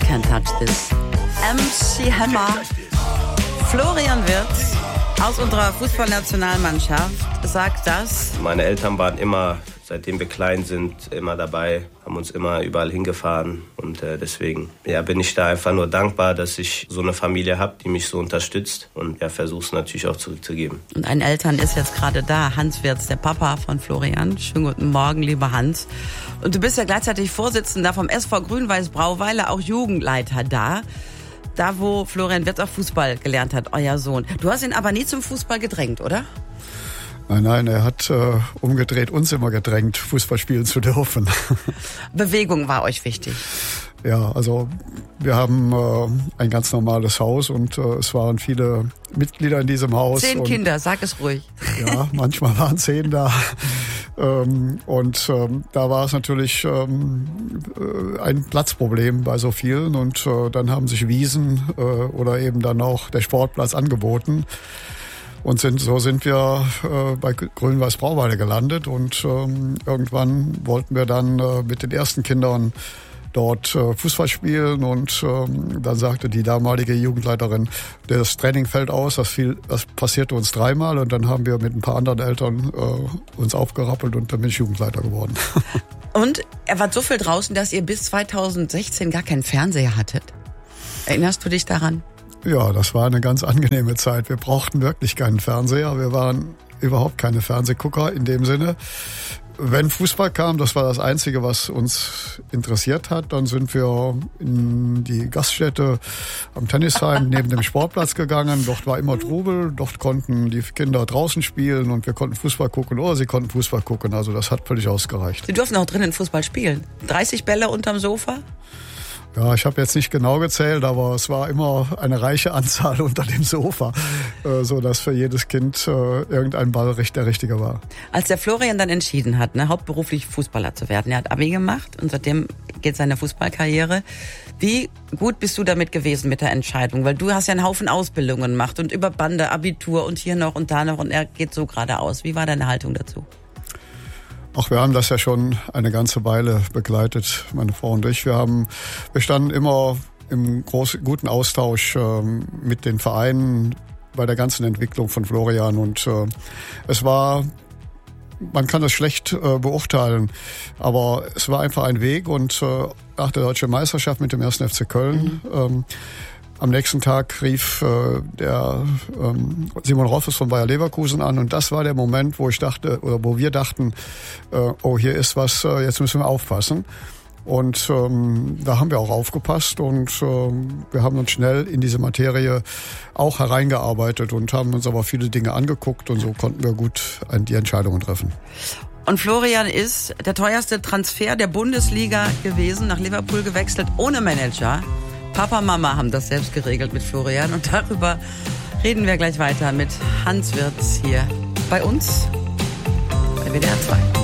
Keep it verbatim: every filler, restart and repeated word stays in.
Can't Touch This. M C Hammer. Florian Wirtz aus unserer Fußballnationalmannschaft sagt das. Meine Eltern waren immer, seitdem wir klein sind, immer dabei, haben uns immer überall hingefahren. Und äh, deswegen ja, bin ich da einfach nur dankbar, dass ich so eine Familie habe, die mich so unterstützt. Und ja, versuche es natürlich auch zurückzugeben. Und ein Eltern ist jetzt gerade da, Hans Wirtz, der Papa von Florian. Schönen guten Morgen, lieber Hans. Und du bist ja gleichzeitig Vorsitzender vom S V Grün-Weiß Brauweiler, auch Jugendleiter da. Da, wo Florian Wirtz auch Fußball gelernt hat, euer Sohn. Du hast ihn aber nie zum Fußball gedrängt, oder? Nein, nein, er hat äh, umgedreht uns immer gedrängt, Fußball spielen zu dürfen. Bewegung war euch wichtig? Ja, also wir haben äh, ein ganz normales Haus und äh, es waren viele Mitglieder in diesem Haus. Zehn und, Kinder, sag es ruhig. Ja, manchmal waren zehn da. ähm, und ähm, da war es natürlich ähm, ein Platzproblem bei so vielen. Und äh, dann haben sich Wiesen äh, oder eben dann auch der Sportplatz angeboten. Und sind, so sind wir äh, bei Grün-Weiß Brauweiler gelandet. Und ähm, irgendwann wollten wir dann äh, mit den ersten Kindern dort äh, Fußball spielen. Und ähm, dann sagte die damalige Jugendleiterin, das Training fällt aus, das, viel, das passierte uns dreimal. Und dann haben wir mit ein paar anderen Eltern äh, uns aufgerappelt und dann bin ich Jugendleiter geworden. Und er war so viel draußen, dass ihr bis zweitausendsechzehn gar keinen Fernseher hattet. Erinnerst du dich daran? Ja, das war eine ganz angenehme Zeit. Wir brauchten wirklich keinen Fernseher. Wir waren überhaupt keine Fernsehgucker in dem Sinne. Wenn Fußball kam, das war das Einzige, was uns interessiert hat. Dann sind wir in die Gaststätte am Tennisheim neben dem Sportplatz gegangen. Dort war immer Trubel. Dort konnten die Kinder draußen spielen und wir konnten Fußball gucken oder sie konnten Fußball gucken. Also das hat völlig ausgereicht. Sie durften auch drinnen Fußball spielen. dreißig Bälle unterm Sofa? Ja, ich habe jetzt nicht genau gezählt, aber es war immer eine reiche Anzahl unter dem Sofa, äh, so dass für jedes Kind äh, irgendein Ball der richtige war. Als der Florian dann entschieden hat, ne, hauptberuflich Fußballer zu werden, er hat Abi gemacht und seitdem geht seine Fußballkarriere. Wie gut bist du damit gewesen mit der Entscheidung? Weil du hast ja einen Haufen Ausbildungen gemacht und über Bande, Abitur und hier noch und da noch und er geht so geradeaus. Wie war deine Haltung dazu? Ach, wir haben das ja schon eine ganze Weile begleitet, meine Frau und ich. Wir haben, wir standen immer im großen, guten Austausch ähm, mit den Vereinen bei der ganzen Entwicklung von Florian. Und äh, es war, man kann das schlecht äh, beurteilen, aber es war einfach ein Weg. Und äh, nach der Deutschen Meisterschaft mit dem ersten F C Köln, mhm. ähm, am nächsten Tag rief äh, der ähm, Simon Rolfes von Bayer Leverkusen an und das war der Moment, wo ich dachte oder wo wir dachten, äh, oh, hier ist was, äh, jetzt müssen wir aufpassen. Und ähm, da haben wir auch aufgepasst und ähm, wir haben uns schnell in diese Materie auch hereingearbeitet und haben uns aber viele Dinge angeguckt und so konnten wir gut die Entscheidungen treffen. Und Florian ist der teuerste Transfer der Bundesliga gewesen, nach Liverpool gewechselt, ohne Manager. Papa, Mama haben das selbst geregelt mit Florian und darüber reden wir gleich weiter mit Hans Wirtz hier bei uns bei W D R zwei.